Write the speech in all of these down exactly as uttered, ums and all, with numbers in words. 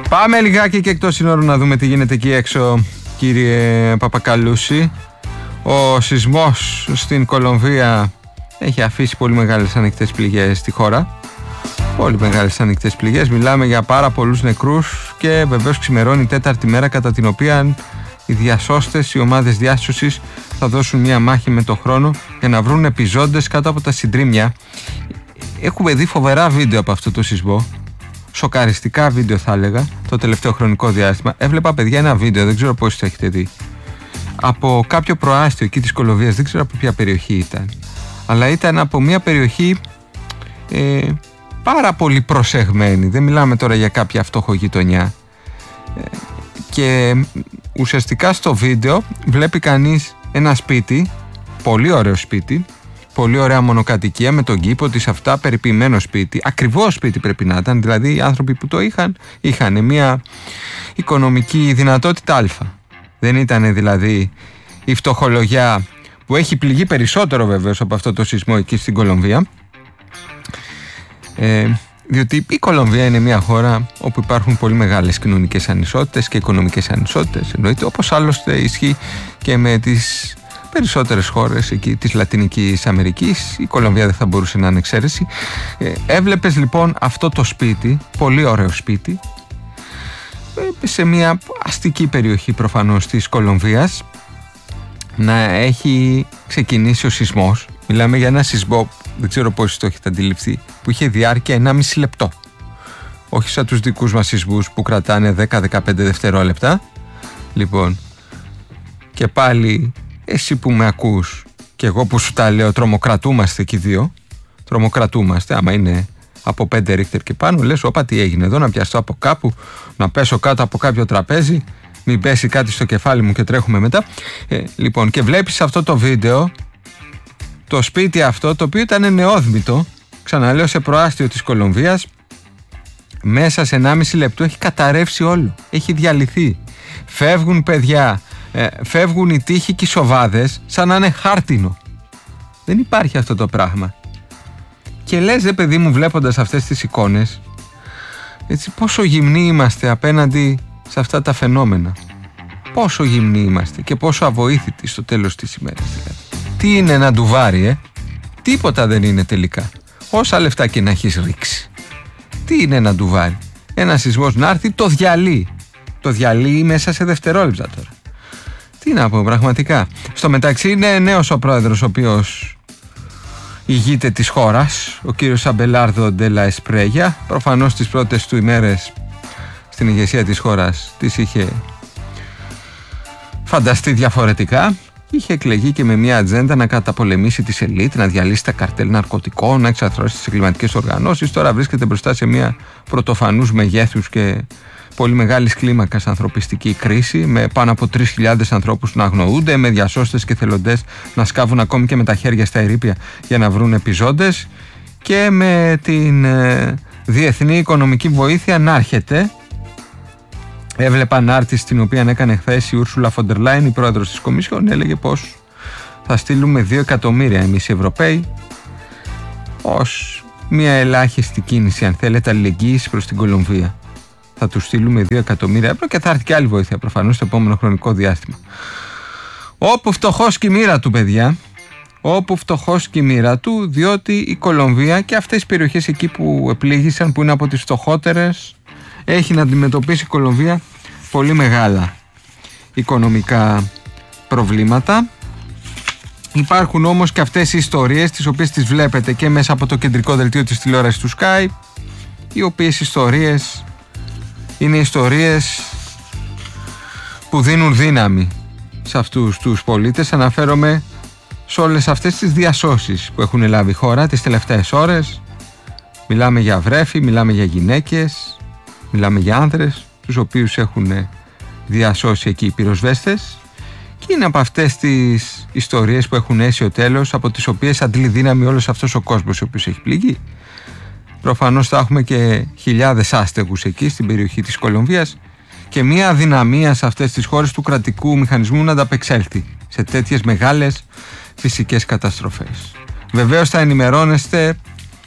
Πάμε λιγάκι και εκτός συνόρου να δούμε τι γίνεται εκεί έξω, κύριε Παπακαλούση. Ο σεισμός στην Κολομβία έχει αφήσει πολύ μεγάλες ανοιχτές πληγές στη χώρα. Πολύ μεγάλες ανοιχτές πληγές. Μιλάμε για πάρα πολλούς νεκρούς και βεβαίως ξημερώνει η τέταρτη μέρα κατά την οποία οι διασώστες, οι ομάδες διάσωσης θα δώσουν μια μάχη με τον χρόνο για να βρουν επιζώντες κάτω από τα συντρίμμια. Έχουμε δει φοβερά βίντεο από αυτό το σεισμό. Σοκαριστικά βίντεο θα έλεγα το τελευταίο χρονικό διάστημα. Έβλεπα, παιδιά, ένα βίντεο, δεν ξέρω πόσοι το έχετε δει, από κάποιο προάστιο εκεί της Κολομβίας, δεν ξέρω από ποια περιοχή ήταν, αλλά ήταν από μια περιοχή ε, πάρα πολύ προσεγμένη. Δεν μιλάμε τώρα για κάποια φτωχογειτονιά. Ε, και ουσιαστικά στο βίντεο βλέπει κανείς ένα σπίτι, πολύ ωραίο σπίτι, πολύ ωραία μονοκατοικία με τον κήπο της, αυτά, περιποιημένο σπίτι, ακριβώς σπίτι πρέπει να ήταν, δηλαδή οι άνθρωποι που το είχαν είχαν μια οικονομική δυνατότητα αλφα. Δεν ήταν δηλαδή η φτωχολογιά που έχει πληγεί περισσότερο βεβαίως από αυτό το σεισμό εκεί στην Κολομβία, ε, διότι η Κολομβία είναι μια χώρα όπου υπάρχουν πολύ μεγάλες κοινωνικές ανισότητες και οικονομικές ανισότητες, εννοείται, όπως άλλωστε ισχύει και με τις περισσότερες χώρες εκεί της Λατινικής Αμερικής. Η Κολομβία δεν θα μπορούσε να είναι εξαίρεση. Ε, έβλεπες λοιπόν αυτό το σπίτι, πολύ ωραίο σπίτι, σε μια αστική περιοχή προφανώς της Κολομβίας, να έχει ξεκινήσει ο σεισμός. Μιλάμε για ένα σεισμό, δεν ξέρω πόσοι το έχετε αντιληφθεί, που είχε διάρκεια ενάμιση λεπτό. Όχι σαν τους δικούς μας σεισμούς που κρατάνε δέκα με δεκαπέντε δευτερόλεπτα. Λοιπόν, και πάλι εσύ που με ακούς και εγώ που σου τα λέω, τρομοκρατούμαστε και οι δύο. Τρομοκρατούμαστε, άμα είναι από πέντε ρίχτερ και πάνω, λες, όπα, τι έγινε εδώ, να πιαστώ από κάπου, να πέσω κάτω από κάποιο τραπέζι, μην πέσει κάτι στο κεφάλι μου και τρέχουμε μετά. Ε, λοιπόν, και βλέπεις αυτό το βίντεο, το σπίτι αυτό, το οποίο ήταν νεόδμητο, ξαναλέω, σε προάστιο της Κολομβίας, μέσα σε ενάμιση λεπτό έχει καταρρεύσει όλο, έχει διαλυθεί. Φεύγουν παιδιά, ε, φεύγουν οι τείχοι και οι σοβάδες σαν να είναι χάρτινο. Δεν υπάρχει αυτό το πράγμα. Και λες, δε παιδί μου, βλέποντας αυτές τις εικόνες, έτσι, πόσο γυμνοί είμαστε απέναντι σε αυτά τα φαινόμενα. Πόσο γυμνοί είμαστε και πόσο αβοήθητοι στο τέλος της ημέρας. Δηλαδή. Τι είναι ένα ντουβάρι, ε? Τίποτα δεν είναι τελικά. Όσα λεφτά και να έχεις ρίξει. Τι είναι ένα ντουβάρι? Ένα σεισμός να έρθει, το διαλύει. Το διαλύει μέσα σε δευτερόλεπτα τώρα. Τι να πω, πραγματικά. Στο μεταξύ είναι νέος ο πρόεδρος, ο οποίος ηγείται της χώρας, ο κύριος Αμπελάρδο ντε λα Εσπρέγια. Προφανώς τις πρώτες του ημέρες στην ηγεσία της χώρας τις είχε φανταστεί διαφορετικά. Είχε εκλεγεί και με μια ατζέντα να καταπολεμήσει τις ελίτ, να διαλύσει τα καρτέλ ναρκωτικών, να εξαθρώσει τις εγκληματικές οργανώσεις. Τώρα βρίσκεται μπροστά σε μια πρωτοφανούς μεγέθους και πολύ μεγάλης κλίμακας ανθρωπιστική κρίση, με πάνω από τρεις χιλιάδες ανθρώπους να αγνοούνται, με διασώστες και θελοντές να σκάβουν ακόμη και με τα χέρια στα ερείπια για να βρουν επιζώντες, και με την ε, διεθνή οικονομική βοήθεια να έρχεται. Έβλεπα ανάρτηση την οποία έκανε χθες η Ούρσουλα φον ντερ Λάιεν, η πρόεδρος της Κομισιόν, έλεγε πως θα στείλουμε δύο εκατομμύρια εμείς οι Ευρωπαίοι ως μια ελάχιστη κίνηση, αν θέλετε, αλληλεγγύης προς την Κολομβία. Θα του στείλουμε δύο εκατομμύρια ευρώ και θα έρθει και άλλη βοήθεια προφανώς στο επόμενο χρονικό διάστημα. Όπου φτωχός και η μοίρα του, παιδιά. Όπου φτωχός και η μοίρα του, διότι η Κολομβία και αυτές οι περιοχές εκεί που επλήγησαν, που είναι από τις φτωχότερες, έχει να αντιμετωπίσει η Κολομβία πολύ μεγάλα οικονομικά προβλήματα. Υπάρχουν όμως και αυτές οι ιστορίες, τις οποίες τις βλέπετε και μέσα από το κεντρικό δελτίο της τηλεόρασης του Sky, οι οποίες ιστορίες είναι ιστορίες που δίνουν δύναμη σε αυτούς τους πολίτες. Αναφέρομαι σε όλες αυτές τις διασώσεις που έχουν λάβει η χώρα τις τελευταίες ώρες. Μιλάμε για βρέφη, μιλάμε για γυναίκες, μιλάμε για άνδρες, τους οποίους έχουν διασώσει εκεί οι πυροσβέστες, και είναι από αυτές τις ιστορίες που έχουν έσει ο τέλος, από τις οποίες αντλεί δύναμη όλος αυτός ο κόσμος ο οποίος έχει πληγεί. Προφανώς θα έχουμε και χιλιάδες άστεγους εκεί στην περιοχή της Κολομβίας και μια αδυναμία σε αυτές τις χώρες του κρατικού μηχανισμού να ανταπεξέλθει σε τέτοιες μεγάλες φυσικές καταστροφές. Βεβαίως θα ενημερώνεστε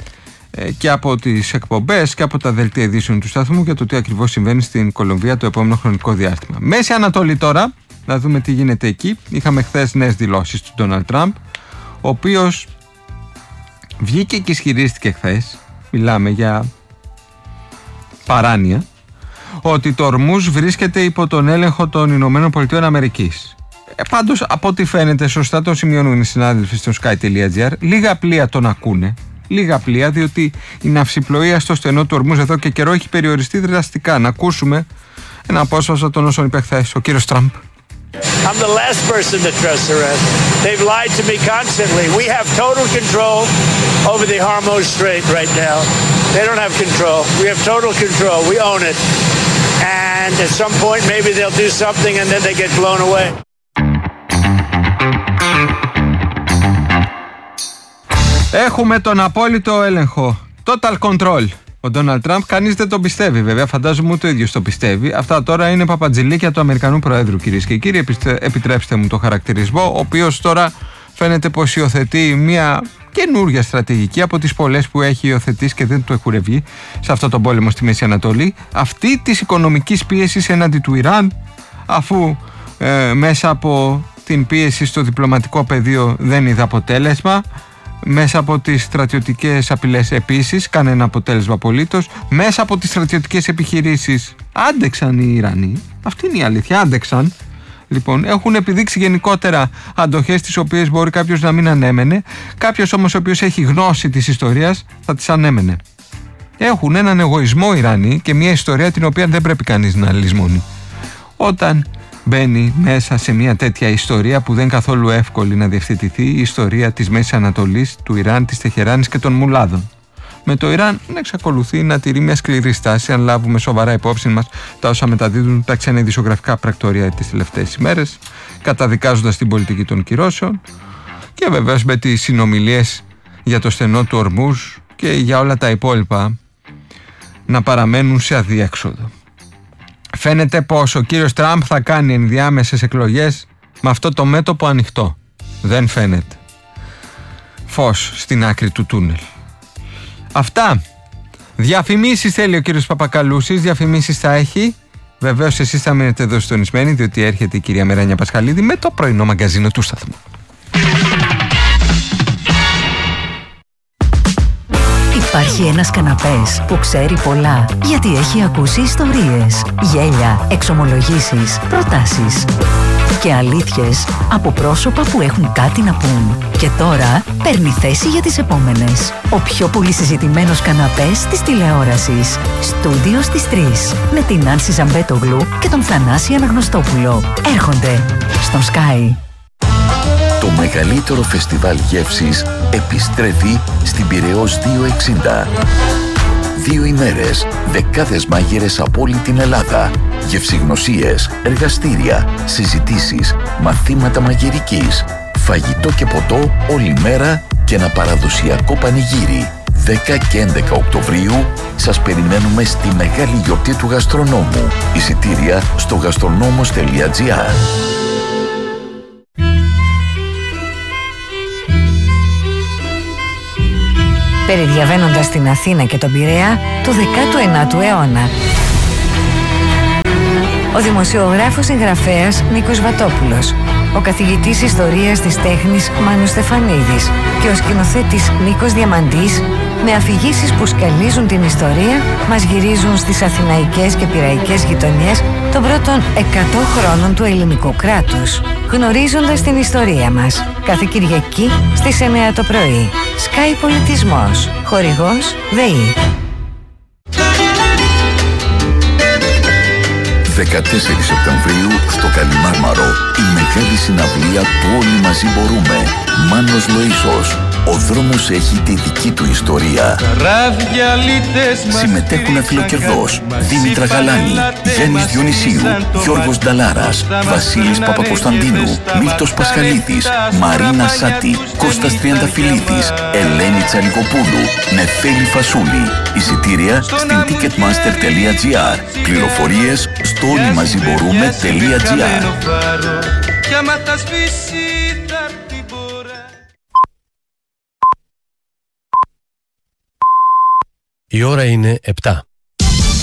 και από τις εκπομπές και από τα δελτία ειδήσεων του σταθμού για το τι ακριβώς συμβαίνει στην Κολομβία το επόμενο χρονικό διάστημα. Μέση Ανατολή τώρα, να δούμε τι γίνεται εκεί. Είχαμε χθες νέες δηλώσεις του Ντόναλντ Τραμπ, ο οποίος βγήκε και ισχυρίστηκε χθες, μιλάμε για παράνοια, ότι το Ορμούζ βρίσκεται υπό τον έλεγχο των Ηνωμένων Πολιτειών Αμερικής. Ε, πάντως, από ό,τι φαίνεται, σωστά το σημειώνουν οι συνάδελφοι στο sky.gr, λίγα πλοία τον ακούνε. Λίγα πλοία, διότι η ναυσιπλοεία στο στενό του Ορμούζ εδώ και καιρό έχει περιοριστεί δραστικά. Να ακούσουμε ένα απόσπασμα των όσων είπε χθες ο κύριος Τραμπ. I'm the last person to trust the rest. They've lied to me constantly. We have total control over the Hormuz Strait right now. They don't have control. We have total control. We own it. And at some point maybe they'll do something and then they get blown away. Έχουμε τον απόλυτο έλεγχο. Total control. Ο Ντόναλντ Τραμπ, κανείς δεν τον πιστεύει βέβαια, φαντάζομαι ούτε ο ίδιος το πιστεύει. Αυτά τώρα είναι παπατζηλίκια του Αμερικανού Προέδρου, κυρίες και κύριοι. Επιτρέψτε μου το χαρακτηρισμό, ο οποίος τώρα φαίνεται πως υιοθετεί μια καινούργια στρατηγική από τις πολλές που έχει υιοθετήσει και δεν του έχουν βγει σε αυτό τον πόλεμο στη Μέση Ανατολή. Αυτή της οικονομικής πίεσης έναντι του Ιράν, αφού ε, μέσα από την πίεση στο διπλωματικό πεδίο δεν είδε αποτέλεσμα. Μέσα από τις στρατιωτικές απειλές επίσης, κανένα αποτέλεσμα απολύτως. Μέσα από τις στρατιωτικές επιχειρήσεις άντεξαν οι Ιρανοί. Αυτή είναι η αλήθεια, άντεξαν. Λοιπόν, έχουν επιδείξει γενικότερα αντοχές τις οποίες μπορεί κάποιος να μην ανέμενε. Κάποιος όμως ο οποίος έχει γνώση της ιστορίας θα τις ανέμενε. Έχουν έναν εγωισμό οι Ιρανοί και μια ιστορία την οποία δεν πρέπει κανείς να λησμονεί. Όταν μπαίνει μέσα σε μια τέτοια ιστορία που δεν είναι καθόλου εύκολη να διευθετηθεί, η ιστορία της Μέσης Ανατολής, του Ιράν, της Τεχεράνης και των Μουλάδων. Με το Ιράν να εξακολουθεί να τηρεί μια σκληρή στάση, αν λάβουμε σοβαρά υπόψη μας τα όσα μεταδίδουν τα ξένα ειδησιογραφικά πρακτορία τις τελευταίες ημέρες, καταδικάζοντας την πολιτική των κυρώσεων και βεβαίως με τις συνομιλίες για το στενό του Ορμούζ και για όλα τα υπόλοιπα να παραμένουν σε αδιέξοδο. Φαίνεται πως ο κύριος Τραμπ θα κάνει ενδιάμεσες εκλογές με αυτό το μέτωπο ανοιχτό. Δεν φαίνεται φως στην άκρη του τούνελ. Αυτά. Διαφημίσεις θέλει ο κύριος Παπακαλούσης, διαφημίσεις θα έχει. Βεβαίως εσείς θα μείνετε εδώ συντονισμένοι, διότι έρχεται η κυρία Μεράνια Πασχαλίδη με το πρωινό μαγκαζίνο του σταθμού. Υπάρχει ένας καναπές που ξέρει πολλά, γιατί έχει ακούσει ιστορίες, γέλια, εξομολογήσεις, προτάσεις και αλήθειες από πρόσωπα που έχουν κάτι να πούν. Και τώρα παίρνει θέση για τις επόμενες. Ο πιο πολύ συζητημένος καναπές της τηλεόρασης. Στούντιο στις τρεις. Με την Άνση Ζαμπέτογλου και τον Θανάση Αναγνωστόπουλο. Έρχονται στον Sky. Το μεγαλύτερο φεστιβάλ γεύσης επιστρέφει στην Πειραιώς διακόσια εξήντα. Δύο ημέρες, δεκάδες μάγειρες από όλη την Ελλάδα, γευσηγνωσίες, εργαστήρια, συζητήσεις, μαθήματα μαγειρικής, φαγητό και ποτό όλη μέρα και ένα παραδοσιακό πανηγύρι. δέκα και έντεκα Οκτωβρίου σας περιμένουμε στη μεγάλη γιορτή του γαστρονόμου. Εισιτήρια στο γαστρονόμος τελεία τζι άρ. Περιδιαβαίνοντας την Αθήνα και τον Πειραιά του δέκατου ενάτου αιώνα. Ο δημοσιογράφος συγγραφέας Νίκος Βατόπουλος, ο καθηγητής ιστορίας της τέχνης Μάνος Στεφανίδης και ο σκηνοθέτης Νίκος Διαμαντής, με αφηγήσεις που σκαλίζουν την ιστορία, μας γυρίζουν στις αθηναϊκές και πειραϊκές γειτονιές των πρώτων εκατό χρόνων του ελληνικού κράτους. Γνωρίζοντας την ιστορία μας. Κάθε Κυριακή στις εννιά το πρωί. Sky Πολιτισμός. Χορηγός ΔΕΗ. δεκατέσσερις Σεπτεμβρίου στο Καλιμάρμαρο η μεγάλη συναυλία του Όλοι Μαζί Μπορούμε. Μάνος Λοΐσος. Ο δρόμος έχει τη δική του ιστορία. Συμμετέχουν Αφιλοκερδός, Δήμητρα Γαλάνη, Γιάννης Διονυσίου, Γιώργος Νταλάρας, Βασίλης Παπακοσταντίνου, Μίλτος Πασχαλίδης, Μαρίνα Σάτη, Κώστας Τριανταφυλλίδης, Ελένη Τσαλικοπούλου, Νεφέλη Φασούλη. Εισιτήρια στην ticketmaster τελεία τζι άρ. Πληροφορίες στο όλοιμαζιμπορούμε τελεία τζι άρ. Η ώρα είναι επτά.